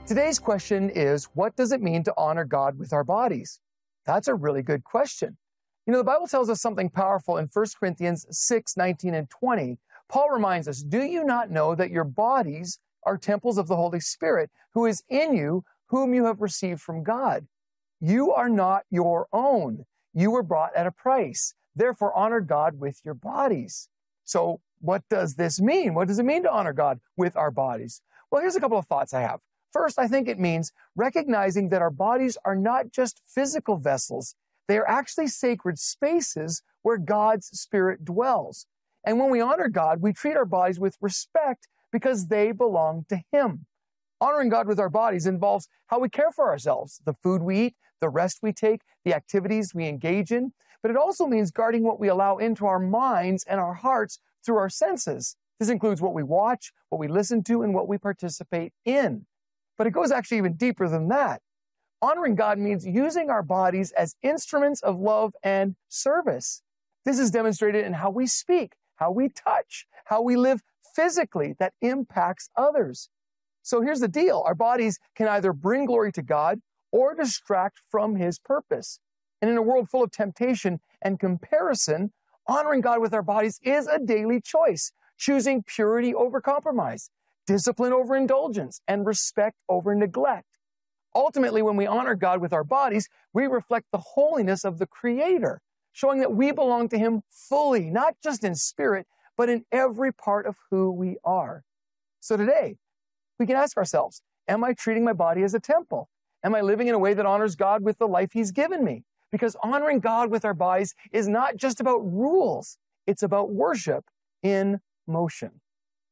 Today's question is, what does it mean to honor God with our bodies? That's a really good question. You know, the Bible tells us something powerful in 1 Corinthians 6, 19 and 20. Paul reminds us, do you not know that your bodies are temples of the Holy Spirit, who is in you, whom you have received from God? You are not your own. You were bought at a price. Therefore, honor God with your bodies. So what does this mean? What does it mean to honor God with our bodies? Well, here's a couple of thoughts I have. First, I think it means recognizing that our bodies are not just physical vessels. They are actually sacred spaces where God's Spirit dwells. And when we honor God, we treat our bodies with respect because they belong to Him. Honoring God with our bodies involves how we care for ourselves, the food we eat, the rest we take, the activities we engage in. But it also means guarding what we allow into our minds and our hearts through our senses. This includes what we watch, what we listen to, and what we participate in. But it goes actually even deeper than that. Honoring God means using our bodies as instruments of love and service. This is demonstrated in how we speak, how we touch, how we live physically that impacts others. So here's the deal. Our bodies can either bring glory to God or distract from His purpose. And in a world full of temptation and comparison, honoring God with our bodies is a daily choice, choosing purity over compromise, discipline over indulgence, and respect over neglect. Ultimately, when we honor God with our bodies, we reflect the holiness of the Creator, showing that we belong to Him fully, not just in spirit, but in every part of who we are. So today, we can ask ourselves, am I treating my body as a temple? Am I living in a way that honors God with the life He's given me? Because honoring God with our bodies is not just about rules. It's about worship in motion.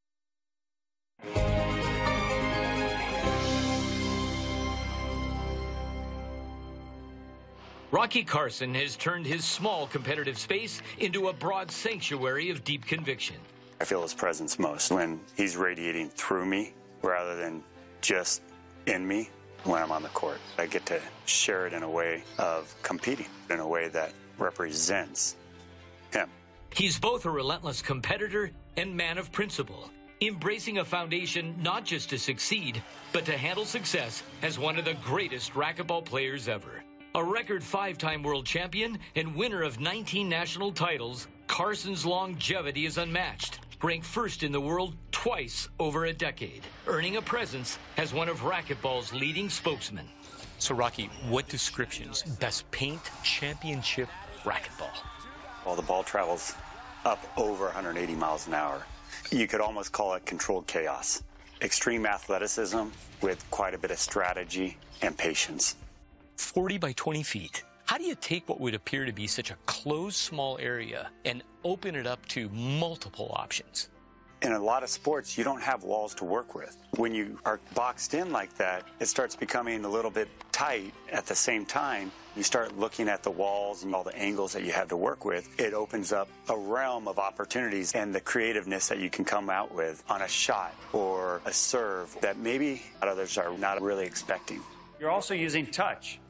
Rocky Carson has turned his small competitive space into a broad sanctuary of deep conviction. I feel His presence most when He's radiating through me rather than just in me when I'm on the court. I get to share it in a way of competing, in a way that represents Him. He's both a relentless competitor and man of principle, embracing a foundation not just to succeed, but to handle success as one of the greatest racquetball players ever. A record 5-time world champion and winner of 19 national titles, Carson's longevity is unmatched. Ranked first in the world twice over a decade, earning a presence as one of racquetball's leading spokesmen. So, Rocky, what descriptions best paint championship racquetball? Well, the ball travels up over 180 miles an hour. You could almost call it controlled chaos. Extreme athleticism with quite a bit of strategy and patience. 40 by 20 feet. How do you take what would appear to be such a closed, small area and open it up to multiple options? In a lot of sports, you don't have walls to work with. When you are boxed in like that, it starts becoming a little bit tight. At the same time, you start looking at the walls and all the angles that you have to work with. It opens up a realm of opportunities and the creativeness that you can come out with on a shot or a serve that maybe others are not really expecting. You're also using touch,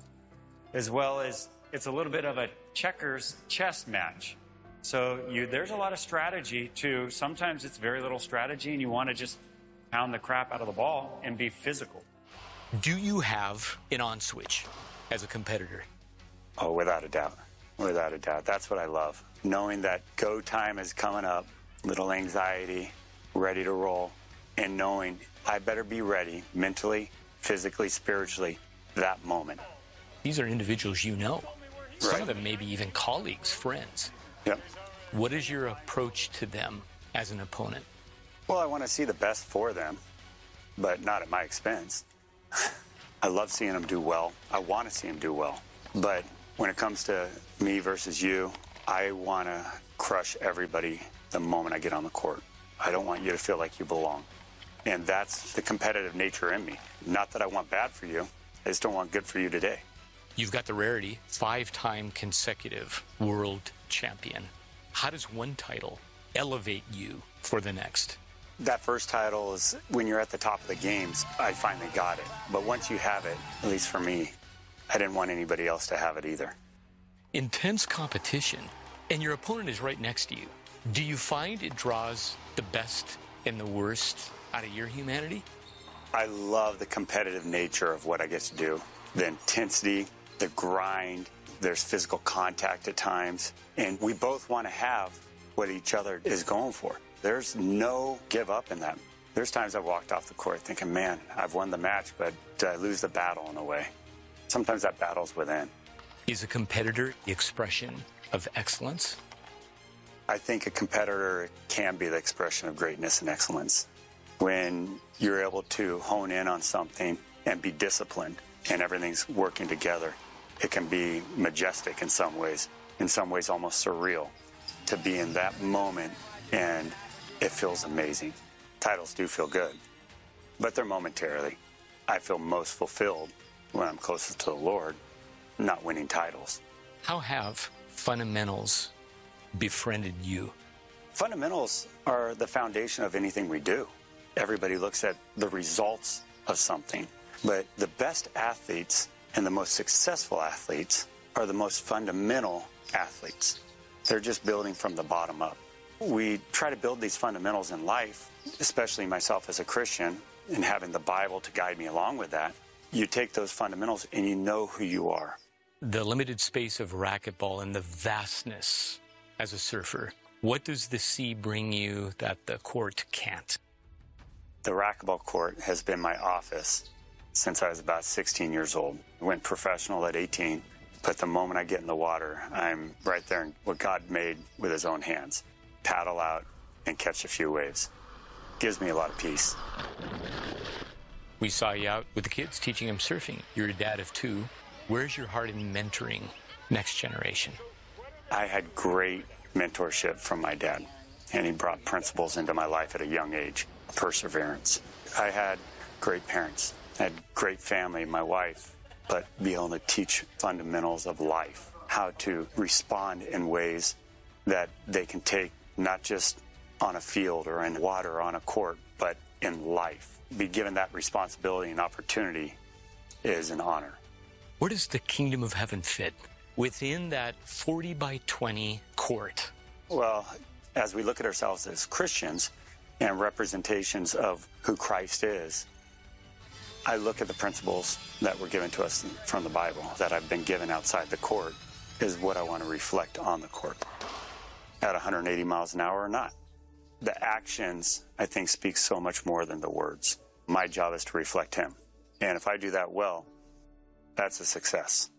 as well as it's a little bit of a checkers chess match. So there's a lot of strategy to, sometimes it's very little strategy and you want to just pound the crap out of the ball and be physical. Do you have an on switch as a competitor? Oh, without a doubt. Without a doubt. That's what I love. Knowing that go time is coming up, little anxiety, ready to roll, and knowing I better be ready mentally, physically, spiritually, that moment. These are individuals you know. Some Right. of them maybe even colleagues, friends. Yep. What is your approach to them as an opponent? Well, I want to see the best for them, but not at my expense. I love seeing them do well. I want to see them do well. But when it comes to me versus you, I want to crush everybody the moment I get on the court. I don't want you to feel like you belong. And that's the competitive nature in me. Not that I want bad for you. I just don't want good for you today. You've got the rarity, 5-time consecutive world champion. How does one title elevate you for the next? That first title is when you're at the top of the games, I finally got it. But once you have it, at least for me, I didn't want anybody else to have it either. Intense competition, and your opponent is right next to you. Do you find it draws the best and the worst out of your humanity? I love the competitive nature of what I get to do. The intensity, the grind, there's physical contact at times, and we both want to have what each other is going for. There's no give up in that. There's times I've walked off the court thinking, man, I've won the match, but did I lose the battle in a way? Sometimes that battle's within. Is a competitor the expression of excellence? I think a competitor can be the expression of greatness and excellence. When you're able to hone in on something and be disciplined and everything's working together, it can be majestic in some ways almost surreal to be in that moment, and it feels amazing. Titles do feel good, but they're momentarily. I feel most fulfilled when I'm closest to the Lord, not winning titles. How have fundamentals befriended you? Fundamentals are the foundation of anything we do. Everybody looks at the results of something, but the best athletes and the most successful athletes are the most fundamental athletes. They're just building from the bottom up. We try to build these fundamentals in life, especially myself as a Christian, and having the Bible to guide me along with that. You take those fundamentals and you know who you are. The limited space of racquetball and the vastness as a surfer, what does the sea bring you that the court can't? The racquetball court has been my office since I was about 16 years old. I went professional at 18, but the moment I get in the water, I'm right there in what God made with his own hands. Paddle out and catch a few waves. Gives me a lot of peace. We saw you out with the kids teaching them surfing. You're a dad of 2. Where's your heart in mentoring next generation? I had great mentorship from my dad, and he brought principles into my life at a young age. Perseverance. I had great parents. I had great family, my wife, but be able to teach fundamentals of life, how to respond in ways that they can take not just on a field or in water or on a court, but in life. Be given that responsibility and opportunity is an honor. Where does the kingdom of heaven fit within that 40 by 20 court? Well, as we look at ourselves as Christians and representations of who Christ is, I look at the principles that were given to us from the Bible that I've been given outside the court is what I want to reflect on the court. At 180 miles an hour or not. The actions, I think, speak so much more than the words. My job is to reflect him. And if I do that well, that's a success.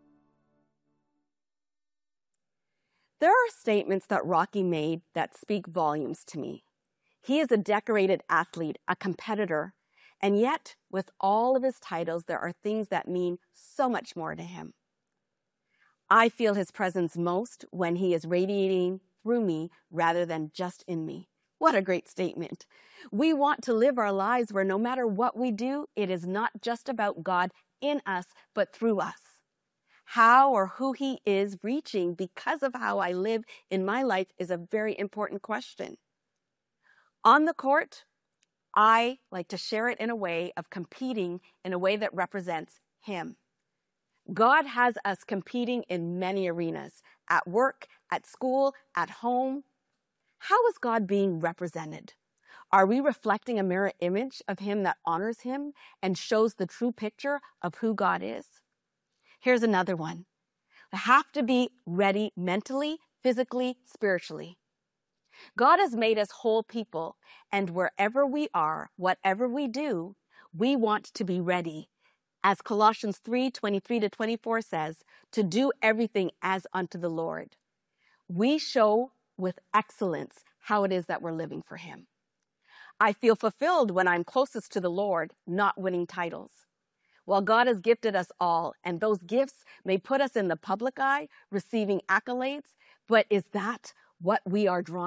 There are statements that Rocky made that speak volumes to me. He is a decorated athlete, a competitor, and yet, with all of his titles, there are things that mean so much more to him. I feel his presence most when he is radiating through me rather than just in me. What a great statement. We want to live our lives where no matter what we do, it is not just about God in us, but through us. How or who he is reaching because of how I live in my life is a very important question. On the court, I like to share it in a way of competing in a way that represents him. God has us competing in many arenas, at work, at school, at home. How is God being represented? Are we reflecting a mirror image of him that honors him and shows the true picture of who God is? Here's another one. We have to be ready mentally, physically, spiritually. God has made us whole people, and wherever we are, whatever we do, we want to be ready. As Colossians 3:23-24 says, to do everything as unto the Lord. We show with excellence how it is that we're living for him. I feel fulfilled when I'm closest to the Lord, not winning titles. Well, God has gifted us all, and those gifts may put us in the public eye, receiving accolades, but is that what we are drawn